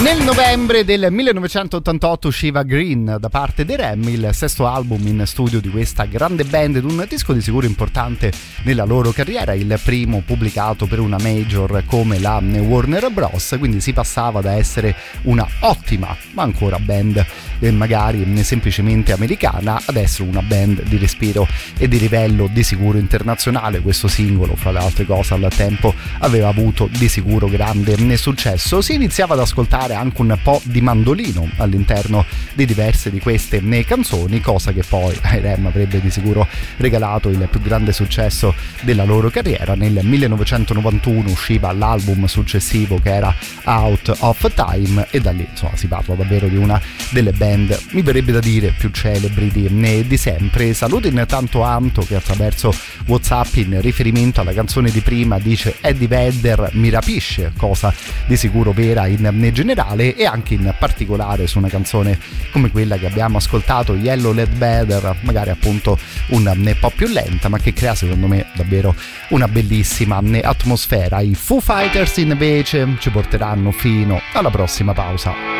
Nel novembre del 1988 usciva Green da parte dei Rem, il sesto album in studio di questa grande band ed un disco di sicuro importante nella loro carriera, il primo pubblicato per una major come la Warner Bros. Quindi si passava da essere una ottima ma ancora band magari semplicemente americana ad essere una band di respiro e di livello di sicuro internazionale. Questo singolo, fra le altre cose, al tempo aveva avuto di sicuro grande successo. Si iniziava ad ascoltare anche un po' di mandolino all'interno di diverse di queste canzoni, cosa che poi ai Rem avrebbe di sicuro regalato il più grande successo della loro carriera. Nel 1991 usciva l'album successivo che era Out of Time e da lì insomma si parla davvero di una delle band, mi verrebbe da dire, più celebri di sempre. Saluto intanto Anto che attraverso WhatsApp in riferimento alla canzone di prima dice Eddie Vedder mi rapisce, cosa di sicuro vera in generale e anche in particolare su una canzone come quella che abbiamo ascoltato, Yellow Ledbetter, magari appunto un po' più lenta ma che crea secondo me davvero una bellissima atmosfera. I Foo Fighters invece ci porteranno fino alla prossima pausa.